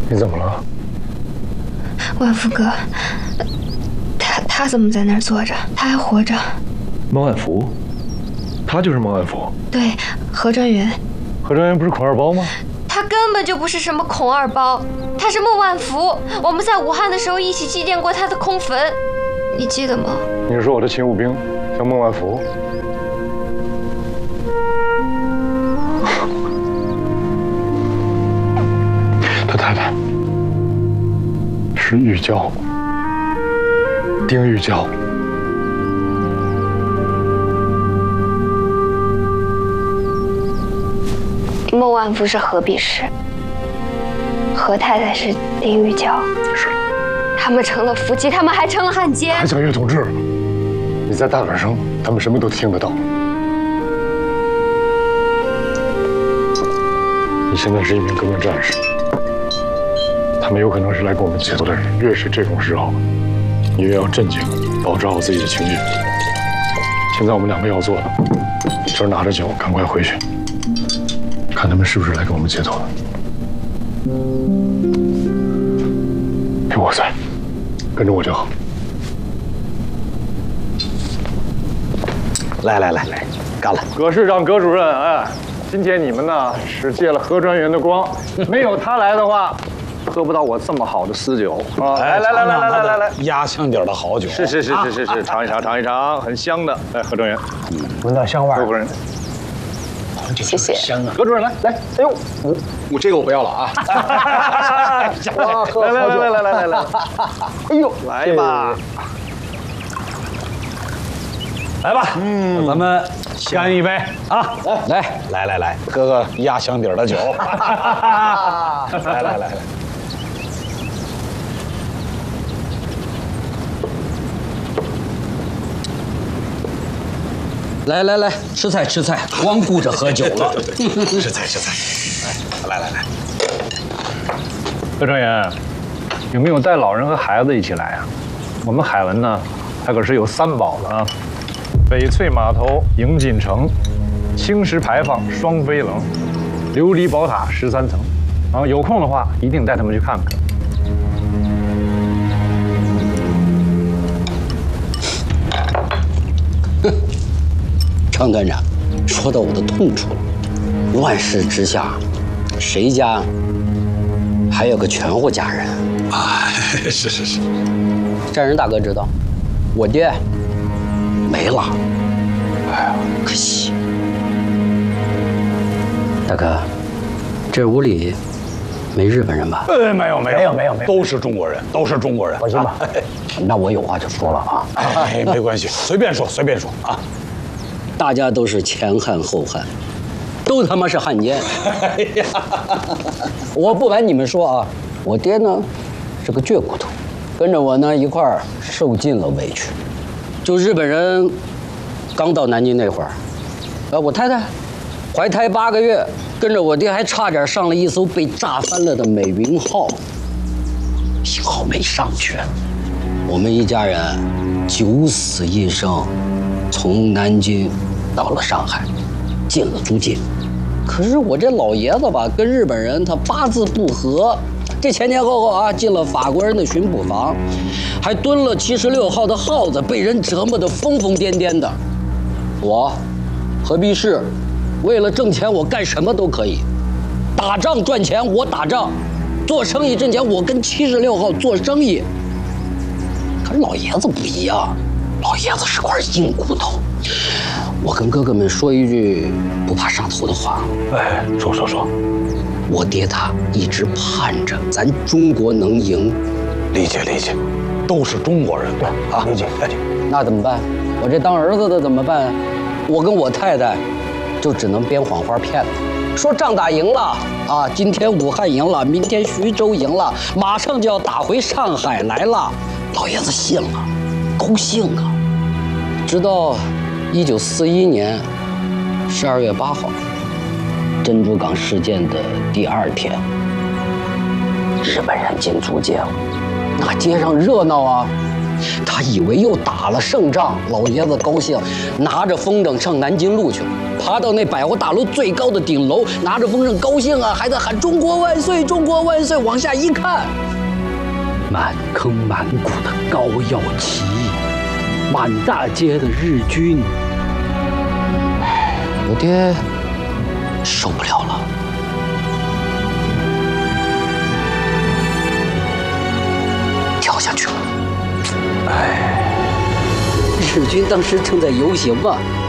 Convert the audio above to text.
你怎么了？ 万福哥，他怎么在那儿坐着？他还活着？ 孟万福，他就是孟万福。 对，何专员。 何专员不是孔二包吗？ 他根本就不是什么孔二包，他是孟万福。我们在武汉的时候一起祭奠过他的空坟，你记得吗？ 你是说我的勤务兵叫孟万福？他太太是玉娇，丁玉娇。 孟万福是何必氏，何太太是丁玉娇。 是。 他们成了夫妻，他们还成了汉奸。 韩小月同志，你在大点声，他们什么都听得到。你现在是一名革命战士，他们有可能是来给我们解毒的人。越是这种时候，你越要镇静，保持好自己的情绪。现在我们两个要做的，就是拿着酒赶快回去，看他们是不是来给我们解毒的。有我在，跟着我就好。 来，干了！ 葛市长、葛主任，哎，今天你们呢是借了何专员的光，没有他来的话，喝不到我这么好的私酒啊！来， 压箱底的好酒。 是，尝一尝，很香的。哎，何专员， 闻到香味儿。 何夫人， 谢谢。 香啊！ 何主任来，哎呦， 我这个我不要了啊！ 来，哎呦，来吧。 来吧，咱们干一杯啊！来，喝个压箱底的酒。来，吃菜，光顾着喝酒了。吃菜，来。 何专员，有没有带老人和孩子一起来啊？我们海文呢，它可是有3宝的啊。翡翠码头迎锦城，青石牌坊双飞棱，琉璃宝塔13层。啊，有空的话一定带他们去看看。 张团长说到我的痛处了。乱世之下，谁家还有个全户家人啊？是。 战人大哥知道，我爹没了。哎呀，可惜。大哥，这屋里没日本人吧？ 没有，都是中国人。 放心吧。那我有话就说了啊。 哎，没关系，随便说啊。 大家都是前汉后汉，都他妈是汉奸。 哎呀， 我不瞒你们说啊，我爹呢是个倔骨头，跟着我呢一块儿受尽了委屈。就日本人刚到南京那会儿，我太太怀胎8个月，跟着我爹还差点上了一艘被炸翻了的美云号，幸好没上去。我们一家人九死一生，从南京到了上海，进了租界。可是我这老爷子吧，跟日本人他八字不合，这前后啊进了法国人的巡捕房，还蹲了76号的耗子，被人折磨得疯疯癫癫的。我何必是为了挣钱，我干什么都可以。打仗赚钱我打仗，做生意挣钱我跟76号做生意。可是老爷子不一样，老爷子是块硬骨头。我跟哥哥们说一句不怕上头的话， 哎，说。 我爹他一直盼着咱中国能赢。 理解，都是中国人。对啊，理解。 那怎么办？我这当儿子的怎么办？我跟我太太就只能编谎话骗他，说仗打赢了啊，今天武汉赢了，明天徐州赢了，马上就要打回上海来了。老爷子信了，高兴啊。直到1941年12月8号，珍珠港事件的第2天，日本人进租界了，那街上热闹啊。他以为又打了胜仗，老爷子高兴，拿着风筝上南京路去了。 爬到那百货大楼最高的顶楼，拿着风筝高兴啊，还在喊中国万岁，中国万岁。往下一看，满坑满谷的高耀旗，满大街的日军。我爹受不了了，跳下去了。日军当时正在游行嘛。